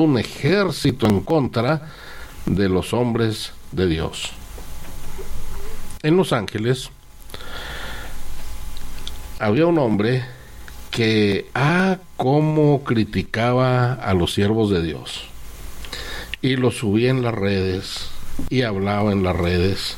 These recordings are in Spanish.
un ejército en contra de los hombres de Dios. En Los Ángeles había un hombre que cómo criticaba a los siervos de Dios, y lo subía en las redes y hablaba en las redes,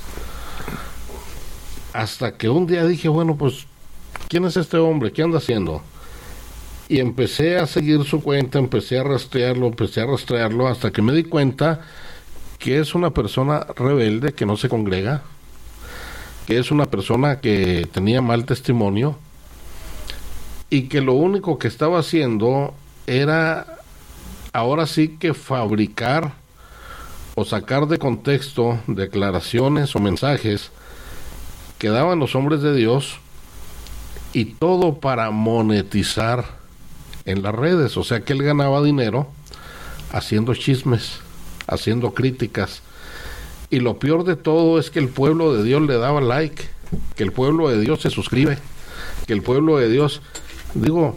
hasta que un día dije, bueno, pues ¿quién es este hombre? ¿Qué anda haciendo? Y empecé a seguir su cuenta, empecé a rastrearlo hasta que me di cuenta que es una persona rebelde, que no se congrega, que es una persona que tenía mal testimonio, y que lo único que estaba haciendo era, ahora sí que fabricar o sacar de contexto declaraciones o mensajes que daban los hombres de Dios, y todo para monetizar en las redes. O sea que él ganaba dinero haciendo chismes, haciendo críticas, y lo peor de todo es que el pueblo de Dios le daba like, que el pueblo de Dios se suscribe, que el pueblo de Dios... Digo,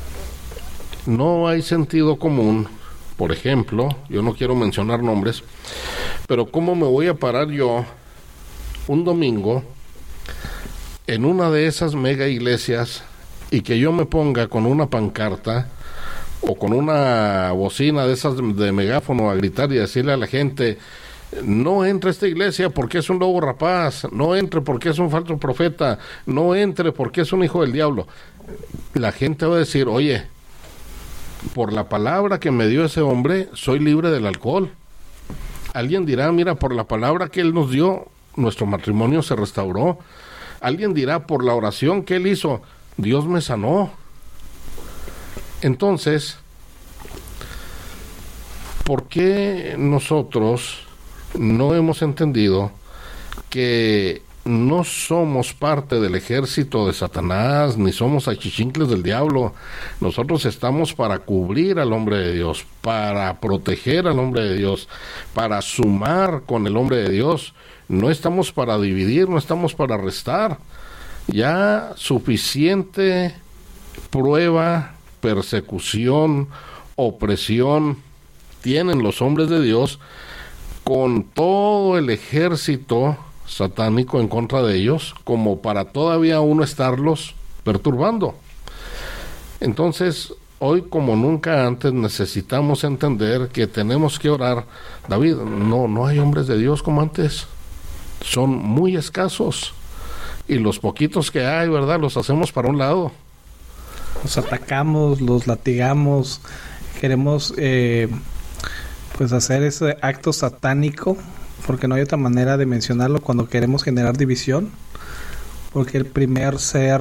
no hay sentido común. Por ejemplo, yo no quiero mencionar nombres, pero ¿cómo me voy a parar yo un domingo en una de esas mega iglesias y que yo me ponga con una pancarta o con una bocina de esas de megáfono a gritar y decirle a la gente: no entre a esta iglesia porque es un lobo rapaz, no entre porque es un falso profeta, no entre porque es un hijo del diablo? La gente va a decir: oye, por la palabra que me dio ese hombre, soy libre del alcohol. Alguien dirá: mira, por la palabra que él nos dio, nuestro matrimonio se restauró. Alguien dirá: por la oración que él hizo, Dios me sanó. Entonces, ¿por qué nosotros no hemos entendido que no somos parte del ejército de Satanás, ni somos achichincles del diablo? Nosotros estamos para cubrir al hombre de Dios, para proteger al hombre de Dios, para sumar con el hombre de Dios. No estamos para dividir, no estamos para restar. Ya suficiente prueba, persecución, opresión tienen los hombres de Dios con todo el ejército satánico en contra de ellos, como para todavía uno estarlos perturbando. Entonces, hoy como nunca antes necesitamos entender que tenemos que orar. David, no hay hombres de Dios como antes. Son muy escasos, y los poquitos que hay, ¿verdad?, los hacemos para un lado. Los atacamos, los latigamos, queremos pues hacer ese acto satánico, porque no hay otra manera de mencionarlo, cuando queremos generar división, porque el primer ser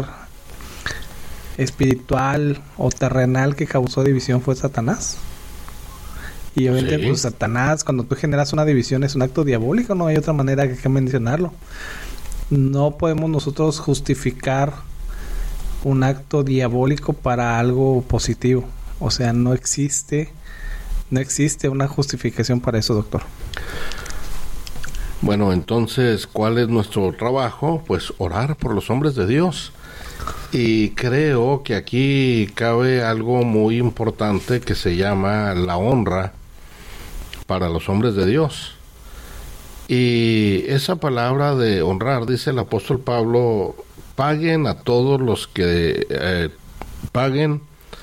espiritual o terrenal que causó división fue Satanás. Y obviamente, sí, pues Satanás, cuando tú generas una división, es un acto diabólico, no hay otra manera que mencionarlo. No podemos nosotros justificar un acto diabólico para algo positivo. O sea, no existe una justificación para eso, doctor. Bueno, entonces, ¿cuál es nuestro trabajo? Pues orar por los hombres de Dios. Y creo que aquí cabe algo muy importante que se llama la honra para los hombres de Dios. Y esa palabra de honrar, dice el apóstol Pablo: paguen a todos los que paguen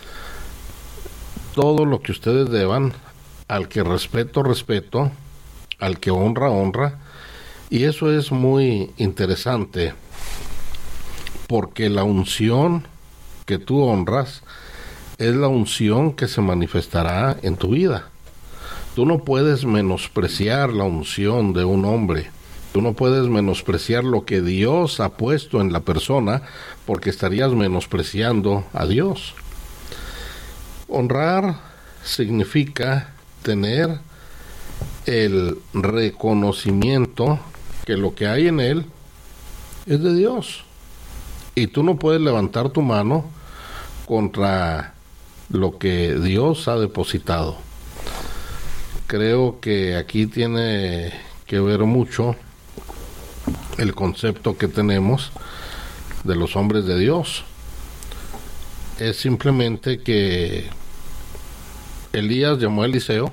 todo lo que ustedes deban, al que respeto, al que honra. Y eso es muy interesante, porque la unción que tú honras es la unción que se manifestará en tu vida. Tú no puedes menospreciar la unción de un hombre. Tú no puedes menospreciar lo que Dios ha puesto en la persona, porque estarías menospreciando a Dios. Honrar significa tener el reconocimiento que lo que hay en él es de Dios. Y tú no puedes levantar tu mano contra lo que Dios ha depositado. Creo que aquí tiene que ver mucho el concepto que tenemos de los hombres de Dios. Es simplemente que Elías llamó a Eliseo